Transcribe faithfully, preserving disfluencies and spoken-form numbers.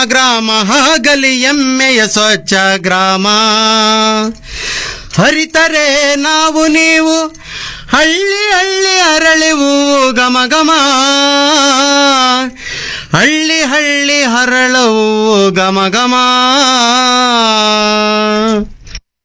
ಗ್ರಾಮ ಆಗಲಿ ಎಮ್ಮೆಯ ಸ್ವಚ್ಛ ಗ್ರಾಮ. ಹರಿತರೆ ನಾವು ನೀವು ಹಳ್ಳಿ ಹಳ್ಳಿ ಅರಳಿವು ಘಮ ಘಮ. ಹಳ್ಳಿ ಹಳ್ಳಿ ಹರಳವು ಘಮ ಘಮ.